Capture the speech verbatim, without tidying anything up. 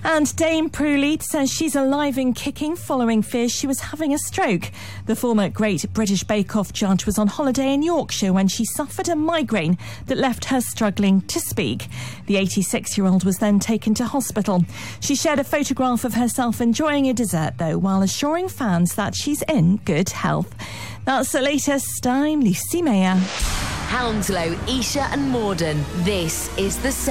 And Dame Prue Leith says she's alive and kicking following fears she was having a stroke. The former Great British Bake Off judge was on holiday in Yorkshire when she suffered a migraine that left her struggling to speak. The eighty-six-year-old was then taken to hospital. She shared a photograph of herself enjoying a dessert, though, while assuring fans that she's in good health. That's the latest. I'm Lucy Mayer. Hounslow, Esher and Morden. This is The